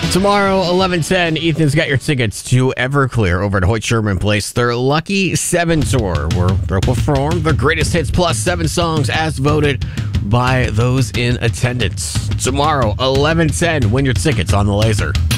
Tomorrow, 11:10, Ethan's got your tickets to Everclear over at Hoyt Sherman Place. Their Lucky 7 tour, where they'll perform their greatest hits plus 7 songs as voted by those in attendance. Tomorrow, 11:10, win your tickets on The Laser.